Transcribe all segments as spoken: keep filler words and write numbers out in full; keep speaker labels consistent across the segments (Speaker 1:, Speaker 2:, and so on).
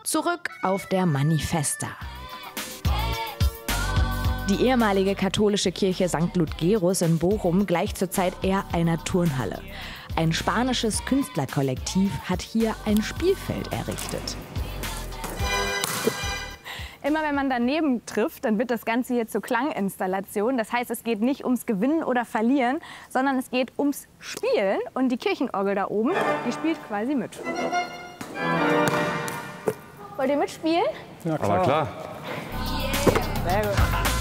Speaker 1: Zurück auf der Manifesta. Die ehemalige katholische Kirche Sankt Ludgerus in Bochum gleicht zurzeit eher einer Turnhalle. Ein spanisches Künstlerkollektiv hat hier ein Spielfeld errichtet.
Speaker 2: Immer wenn man daneben trifft, dann wird das Ganze hier zur Klanginstallation. Das heißt, es geht nicht ums Gewinnen oder Verlieren, sondern es geht ums Spielen. Und die Kirchenorgel da oben, die spielt quasi mit. Wollt ihr mitspielen?
Speaker 3: Ja, klar. Aber klar.
Speaker 2: Sehr gut.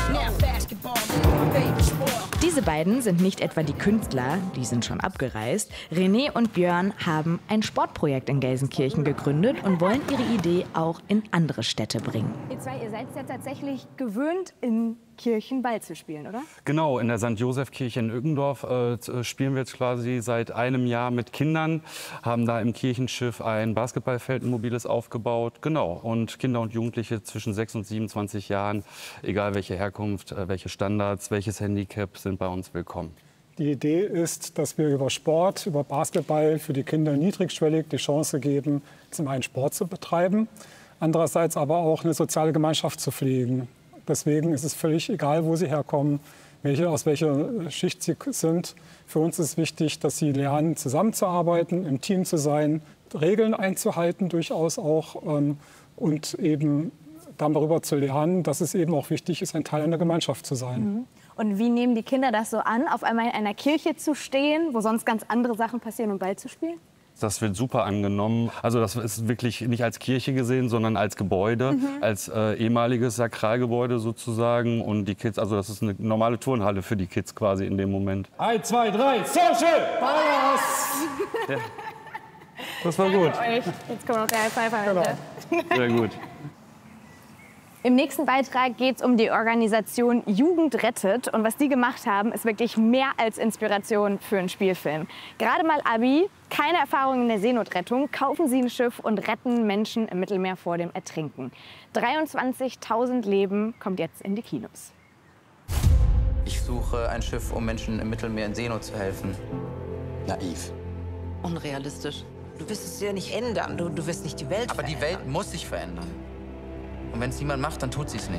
Speaker 1: Diese beiden sind nicht etwa die Künstler, die sind schon abgereist. René und Björn haben ein Sportprojekt in Gelsenkirchen gegründet und wollen ihre Idee auch in andere Städte bringen.
Speaker 2: Ihr zwei, ihr seid ja tatsächlich gewöhnt, in Kirchen Ball zu spielen, oder?
Speaker 3: Genau, in der Sankt Joseph-Kirche in Uggendorf äh, spielen wir jetzt quasi seit einem Jahr mit Kindern, haben da im Kirchenschiff ein Basketballfeld, ein mobiles aufgebaut. Genau, und Kinder und Jugendliche zwischen sechs und siebenundzwanzig Jahren, egal welche Herkunft, äh, welche Standards, welches Handicap, sind bei uns willkommen.
Speaker 4: Die Idee ist, dass wir über Sport, über Basketball für die Kinder niedrigschwellig die Chance geben, zum einen Sport zu betreiben, andererseits aber auch eine soziale Gemeinschaft zu pflegen. Deswegen ist es völlig egal, wo sie herkommen, welche, aus welcher Schicht sie sind. Für uns ist wichtig, dass sie lernen, zusammenzuarbeiten, im Team zu sein, Regeln einzuhalten durchaus auch ähm, und eben darüber zu lernen, dass es eben auch wichtig ist, ein Teil einer Gemeinschaft zu sein.
Speaker 2: Mhm. Und wie nehmen die Kinder das so an, auf einmal in einer Kirche zu stehen, wo sonst ganz andere Sachen passieren, und Ball zu spielen?
Speaker 3: Das wird super angenommen. Also das ist wirklich nicht als Kirche gesehen, sondern als Gebäude, mhm. als äh, ehemaliges Sakralgebäude sozusagen. Und die Kids, also das ist eine normale Turnhalle für die Kids quasi in dem Moment. Eins, zwei, drei, Social! Ja. Das war gut.
Speaker 2: Jetzt kommt noch der High Five.
Speaker 3: Genau. Sehr gut.
Speaker 2: Im nächsten Beitrag geht es um die Organisation Jugend rettet. Und was die gemacht haben, ist wirklich mehr als Inspiration für einen Spielfilm. Gerade mal Abi, keine Erfahrung in der Seenotrettung, kaufen sie ein Schiff und retten Menschen im Mittelmeer vor dem Ertrinken. dreiundzwanzigtausend Leben kommt jetzt in die Kinos.
Speaker 5: Ich suche ein Schiff, um Menschen im Mittelmeer in Seenot zu helfen. Naiv.
Speaker 6: Unrealistisch. Du wirst es ja nicht ändern. Du, du wirst nicht die Welt
Speaker 5: Aber
Speaker 6: verändern.
Speaker 5: die Welt muss sich verändern. Und wenn es niemand macht, dann tut sie es nicht.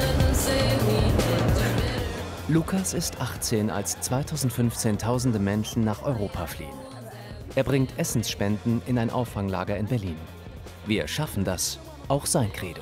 Speaker 7: Lukas ist achtzehn, als zweitausendfünfzehn tausende Menschen nach Europa fliehen. Er bringt Essensspenden in ein Auffanglager in Berlin. Wir schaffen das, auch sein Credo.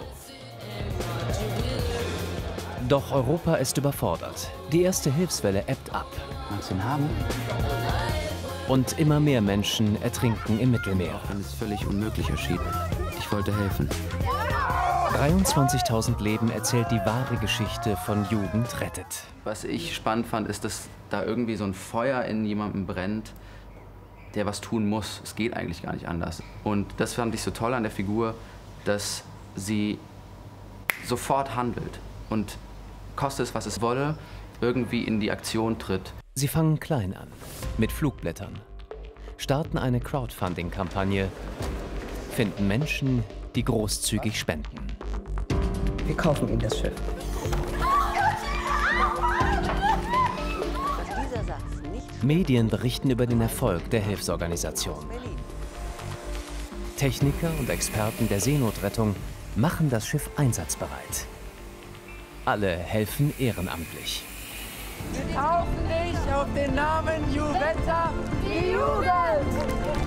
Speaker 7: Doch Europa ist überfordert. Die erste Hilfswelle ebbt ab.
Speaker 5: Magst du ihn haben?
Speaker 7: Und immer mehr Menschen ertrinken im Mittelmeer.
Speaker 5: Wenn es völlig unmöglich erschien. Ich wollte helfen.
Speaker 7: dreiundzwanzigtausend Leben erzählt die wahre Geschichte von Jugend rettet.
Speaker 5: Was ich spannend fand, ist, dass da irgendwie so ein Feuer in jemandem brennt, der was tun muss. Es geht eigentlich gar nicht anders. Und das fand ich so toll an der Figur, dass sie sofort handelt und, koste es, was es wolle, irgendwie in die Aktion tritt.
Speaker 7: Sie fangen klein an, mit Flugblättern, starten eine Crowdfunding-Kampagne, finden Menschen, die großzügig spenden.
Speaker 6: Wir kaufen ihm das Schiff.
Speaker 7: Medien berichten über den Erfolg der Hilfsorganisation. Techniker und Experten der Seenotrettung machen das Schiff einsatzbereit. Alle helfen ehrenamtlich.
Speaker 8: Wir taufen dich auf den Namen Juventa, die Jugend!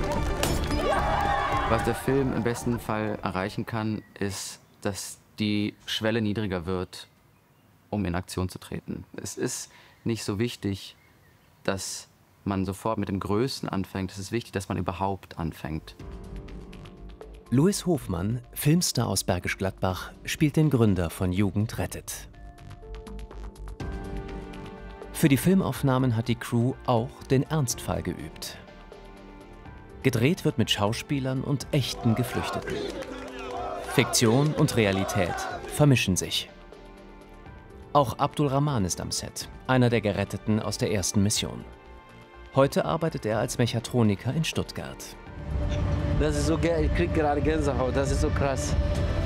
Speaker 5: Was der Film im besten Fall erreichen kann, ist, dass die Schwelle niedriger wird, um in Aktion zu treten. Es ist nicht so wichtig, dass man sofort mit dem Größten anfängt. Es ist wichtig, dass man überhaupt anfängt.
Speaker 7: Louis Hofmann, Filmstar aus Bergisch Gladbach, spielt den Gründer von Jugend rettet. Für die Filmaufnahmen hat die Crew auch den Ernstfall geübt. Gedreht wird mit Schauspielern und echten Geflüchteten. Fiktion und Realität vermischen sich. Auch Abdul Rahman ist am Set, einer der Geretteten aus der ersten Mission. Heute arbeitet er als Mechatroniker in Stuttgart.
Speaker 9: Das ist so geil, ich krieg gerade Gänsehaut, das ist so krass.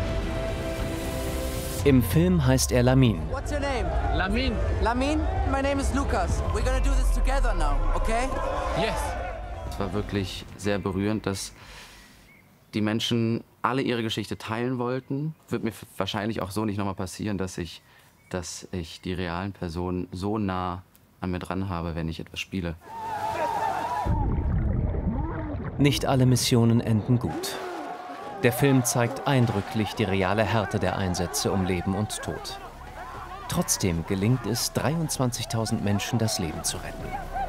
Speaker 7: Im Film heißt er Lamin.
Speaker 8: What's your name? Lamin. Lamin, my name is Lucas. We're gonna do this together now, okay?
Speaker 9: Yes.
Speaker 5: Es war wirklich sehr berührend, dass die Menschen alle ihre Geschichte teilen wollten. Wird mir wahrscheinlich auch so nicht nochmal passieren, dass ich, dass ich die realen Personen so nah an mir dran habe, wenn ich etwas spiele.
Speaker 7: Nicht alle Missionen enden gut. Der Film zeigt eindrücklich die reale Härte der Einsätze um Leben und Tod. Trotzdem gelingt es, dreiundzwanzigtausend Menschen das Leben zu retten.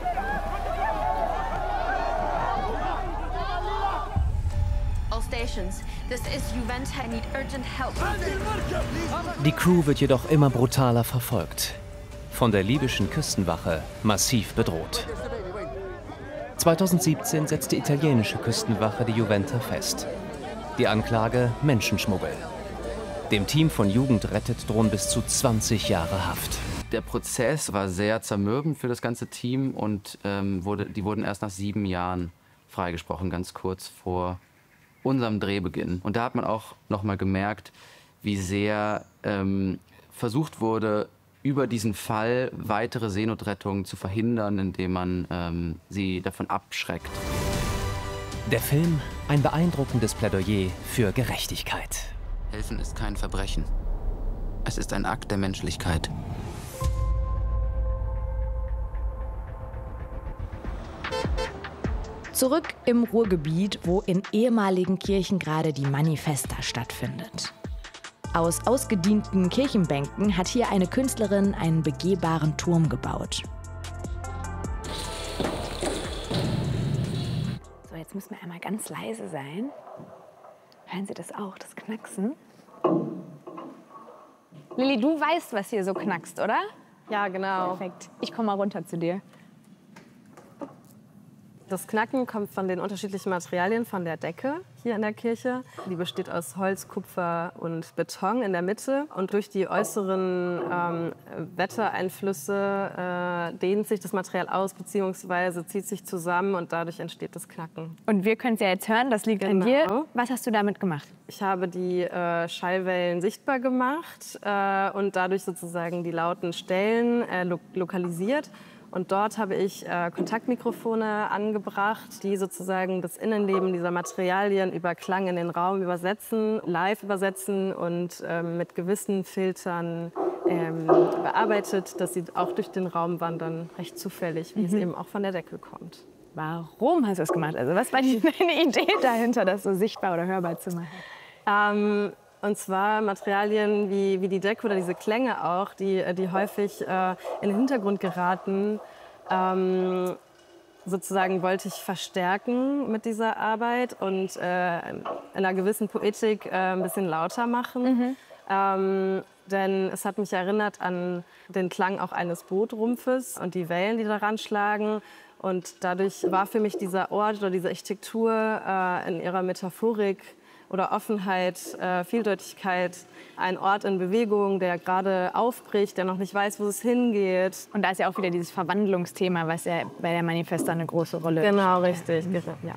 Speaker 7: Die Crew wird jedoch immer brutaler verfolgt. Von der libyschen Küstenwache massiv bedroht. zweitausendsiebzehn setzt die italienische Küstenwache die Juventa fest. Die Anklage: Menschenschmuggel. Dem Team von Jugend rettet drohen bis zu zwanzig Jahre Haft.
Speaker 5: Der Prozess war sehr zermürbend für das ganze Team und ähm, wurde, die wurden erst nach sieben Jahren freigesprochen, ganz kurz vor unserem Drehbeginn. Und da hat man auch noch mal gemerkt, wie sehr ähm, versucht wurde, über diesen Fall weitere Seenotrettungen zu verhindern, indem man ähm, sie davon abschreckt.
Speaker 7: Der Film, ein beeindruckendes Plädoyer für Gerechtigkeit.
Speaker 5: Helfen ist kein Verbrechen. Es ist ein Akt der Menschlichkeit.
Speaker 1: Zurück im Ruhrgebiet, wo in ehemaligen Kirchen gerade die Manifesta stattfindet. Aus ausgedienten Kirchenbänken hat hier eine Künstlerin einen begehbaren Turm gebaut.
Speaker 2: So, jetzt müssen wir einmal ganz leise sein. Hören Sie das auch, das Knacksen? Lilly, du weißt, was hier so knackst, oder?
Speaker 10: Ja, genau.
Speaker 2: Perfekt. Ich komme mal runter zu dir.
Speaker 10: Das Knacken kommt von den unterschiedlichen Materialien von der Decke hier in der Kirche. Die besteht aus Holz, Kupfer und Beton in der Mitte. Und durch die äußeren ähm, Wettereinflüsse äh, dehnt sich das Material aus bzw. zieht sich zusammen und dadurch entsteht das Knacken.
Speaker 2: Und wir können es ja jetzt hören, das liegt
Speaker 10: Genau.
Speaker 2: an dir. Was hast du damit gemacht?
Speaker 10: Ich habe die äh, Schallwellen sichtbar gemacht äh, und dadurch sozusagen die lauten Stellen äh, lo lokalisiert. Und dort habe ich äh, Kontaktmikrofone angebracht, die sozusagen das Innenleben dieser Materialien über Klang in den Raum übersetzen, live übersetzen und ähm, mit gewissen Filtern ähm, bearbeitet, dass sie auch durch den Raum wandern, recht zufällig, wie mhm. es eben auch von der Decke kommt.
Speaker 2: Warum hast du das gemacht? Also was war die, deine Idee dahinter, das so sichtbar oder hörbar zu machen?
Speaker 10: Ähm, Und zwar Materialien wie, wie die Decke oder diese Klänge auch, die, die häufig äh, in den Hintergrund geraten, ähm, sozusagen wollte ich verstärken mit dieser Arbeit und äh, in einer gewissen Poetik äh, ein bisschen lauter machen. Mhm. Ähm, denn es hat mich erinnert an den Klang auch eines Bootrumpfes und die Wellen, die daran schlagen. Und dadurch war für mich dieser Ort oder diese Architektur äh, in ihrer Metaphorik oder Offenheit, äh, Vieldeutigkeit, ein Ort in Bewegung, der gerade aufbricht, der noch nicht weiß, wo es hingeht.
Speaker 2: Und da ist ja auch wieder dieses Verwandlungsthema, was ja bei der Manifesta eine große Rolle spielt.
Speaker 10: Genau, richtig. Mhm. Ja.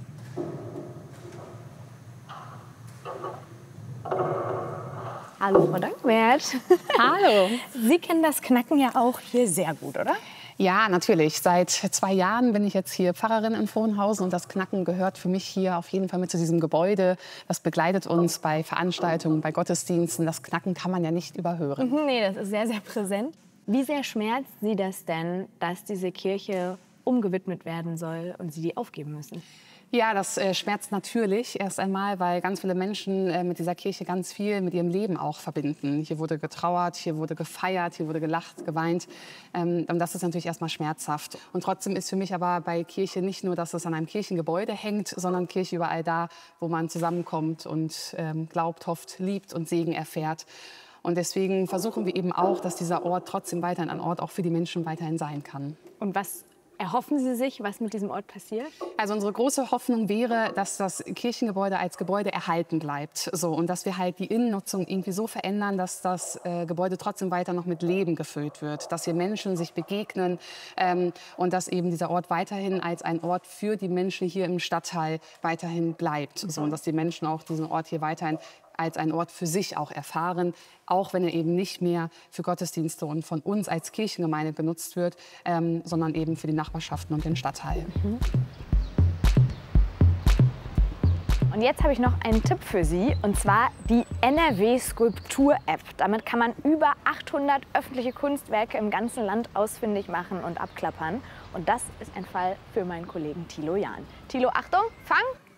Speaker 2: Hallo, Frau Dankwert.
Speaker 11: Hallo.
Speaker 2: Sie kennen das Knacken ja auch hier sehr gut, oder?
Speaker 11: Ja, natürlich. Seit zwei Jahren bin ich jetzt hier Pfarrerin in Vohenhausen und das Knacken gehört für mich hier auf jeden Fall mit zu diesem Gebäude. Das begleitet uns bei Veranstaltungen, bei Gottesdiensten. Das Knacken kann man ja nicht überhören.
Speaker 2: Mhm, nee, das ist sehr, sehr präsent. Wie sehr schmerzt Sie das denn, dass diese Kirche umgewidmet werden soll und Sie die aufgeben müssen?
Speaker 11: Ja, das äh, schmerzt natürlich erst einmal, weil ganz viele Menschen äh, mit dieser Kirche ganz viel mit ihrem Leben auch verbinden. Hier wurde getrauert, hier wurde gefeiert, hier wurde gelacht, geweint. Ähm, und das ist natürlich erstmal schmerzhaft. Und trotzdem ist für mich aber bei Kirche nicht nur, dass es an einem Kirchengebäude hängt, sondern Kirche überall da, wo man zusammenkommt und ähm, glaubt, hofft, liebt und Segen erfährt. Und deswegen versuchen wir eben auch, dass dieser Ort trotzdem weiterhin ein Ort auch für die Menschen weiterhin sein kann.
Speaker 2: Und was erhoffen Sie sich, was mit diesem Ort passiert?
Speaker 11: Also unsere große Hoffnung wäre, dass das Kirchengebäude als Gebäude erhalten bleibt. So, und dass wir halt die Innennutzung irgendwie so verändern, dass das äh, Gebäude trotzdem weiter noch mit Leben gefüllt wird. Dass hier Menschen sich begegnen ähm, und dass eben dieser Ort weiterhin als ein Ort für die Menschen hier im Stadtteil weiterhin bleibt. So, und dass die Menschen auch diesen Ort hier weiterhin als ein Ort für sich auch erfahren, auch wenn er eben nicht mehr für Gottesdienste und von uns als Kirchengemeinde genutzt wird, ähm, sondern eben für die Nachbarschaften und den Stadtteil. Mhm.
Speaker 2: Und jetzt habe ich noch einen Tipp für Sie, und zwar die N R W Skulptur-App. Damit kann man über achthundert öffentliche Kunstwerke im ganzen Land ausfindig machen und abklappern. Und das ist ein Fall für meinen Kollegen Thilo Jahn. Thilo, Achtung, fang!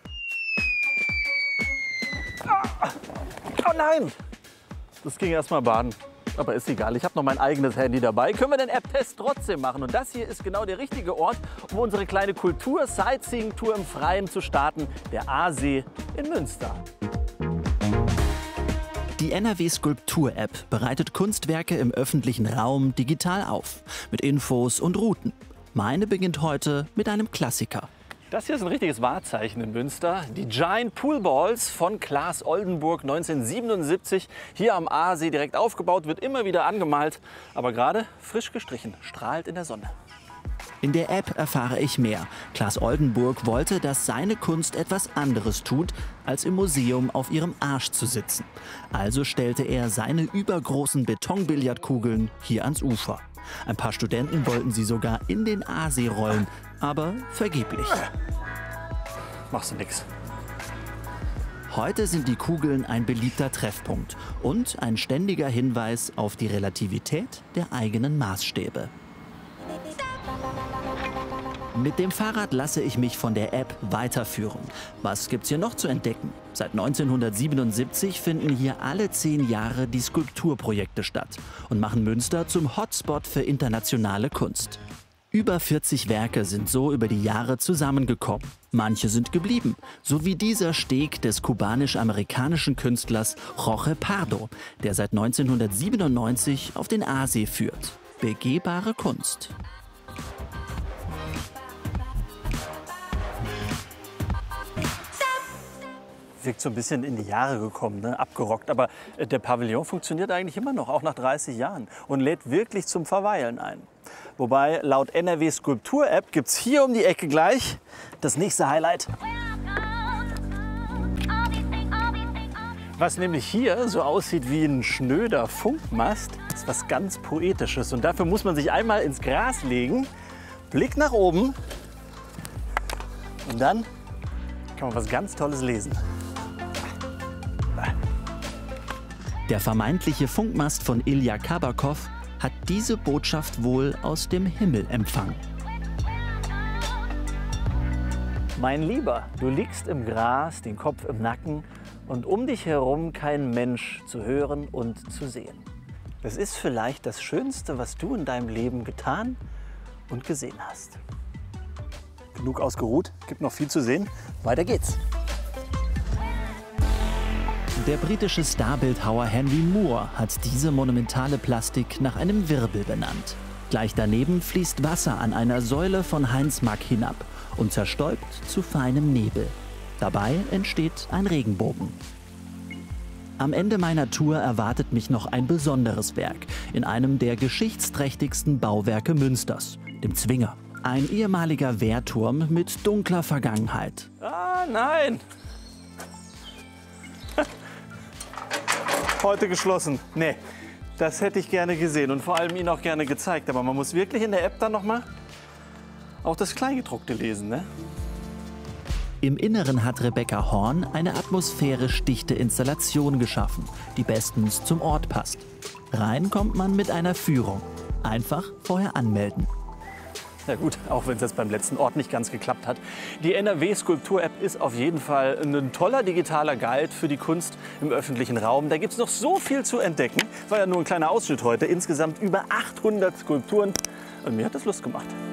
Speaker 12: Oh nein! Das ging erst mal baden. Aber ist egal, ich habe noch mein eigenes Handy dabei. Können wir den App-Test trotzdem machen? Und das hier ist genau der richtige Ort, um unsere kleine Kultur-Sightseeing-Tour im Freien zu starten. Der Aasee in Münster.
Speaker 13: Die N R W Skulptur-App bereitet Kunstwerke im öffentlichen Raum digital auf. Mit Infos und Routen. Meine beginnt heute mit einem Klassiker.
Speaker 12: Das hier ist ein richtiges Wahrzeichen in Münster. Die Giant Pool Balls von Claes Oldenburg neunzehnhundertsiebenundsiebzig. Hier am Aasee direkt aufgebaut, wird immer wieder angemalt. Aber gerade frisch gestrichen, strahlt in der Sonne.
Speaker 13: In der App erfahre ich mehr. Claes Oldenburg wollte, dass seine Kunst etwas anderes tut, als im Museum auf ihrem Arsch zu sitzen. Also stellte er seine übergroßen Betonbillardkugeln hier ans Ufer. Ein paar Studenten wollten sie sogar in den Aasee rollen, aber vergeblich.
Speaker 12: Machst du nix.
Speaker 13: Heute sind die Kugeln ein beliebter Treffpunkt und ein ständiger Hinweis auf die Relativität der eigenen Maßstäbe. Mit dem Fahrrad lasse ich mich von der App weiterführen. Was gibt's hier noch zu entdecken? Seit neunzehnhundertsiebenundsiebzig finden hier alle zehn Jahre die Skulpturprojekte statt und machen Münster zum Hotspot für internationale Kunst. Über vierzig Werke sind so über die Jahre zusammengekommen. Manche sind geblieben, so wie dieser Steg des kubanisch-amerikanischen Künstlers Jorge Pardo, der seit neunzehnhundertsiebenundneunzig auf den Aasee führt. Begehbare Kunst.
Speaker 12: Wirkt so ein bisschen in die Jahre gekommen, ne? Abgerockt. Aber der Pavillon funktioniert eigentlich immer noch, auch nach dreißig Jahren. Und lädt wirklich zum Verweilen ein. Wobei laut N R W Skulptur-App gibt es hier um die Ecke gleich das nächste Highlight. Was nämlich hier so aussieht wie ein schnöder Funkmast, ist was ganz Poetisches. Und dafür muss man sich einmal ins Gras legen, Blick nach oben und dann kann man was ganz Tolles lesen.
Speaker 13: Der vermeintliche Funkmast von Ilja Kabakov hat diese Botschaft wohl aus dem Himmel empfangen.
Speaker 12: Mein Lieber, du liegst im Gras, den Kopf im Nacken und um dich herum kein Mensch zu hören und zu sehen. Das ist vielleicht das Schönste, was du in deinem Leben getan und gesehen hast. Genug ausgeruht, gibt noch viel zu sehen. Weiter geht's.
Speaker 13: Der britische Starbildhauer Henry Moore hat diese monumentale Plastik nach einem Wirbel benannt. Gleich daneben fließt Wasser an einer Säule von Heinz Mack hinab und zerstäubt zu feinem Nebel. Dabei entsteht ein Regenbogen. Am Ende meiner Tour erwartet mich noch ein besonderes Werk in einem der geschichtsträchtigsten Bauwerke Münsters, dem Zwinger. Ein ehemaliger Wehrturm mit dunkler Vergangenheit.
Speaker 12: Ah, nein! Heute geschlossen. Nee, das hätte ich gerne gesehen und vor allem Ihnen auch gerne gezeigt. Aber man muss wirklich in der App dann noch mal auch das Kleingedruckte lesen, ne?
Speaker 13: Im Inneren hat Rebecca Horn eine atmosphärisch dichte Installation geschaffen, die bestens zum Ort passt. Rein kommt man mit einer Führung. Einfach vorher anmelden.
Speaker 12: Ja gut, auch wenn es jetzt beim letzten Ort nicht ganz geklappt hat. Die N R W Skulptur-App ist auf jeden Fall ein toller digitaler Guide für die Kunst im öffentlichen Raum. Da gibt es noch so viel zu entdecken. War ja nur ein kleiner Ausschnitt heute. Insgesamt über achthundert Skulpturen. Und mir hat das Lust gemacht.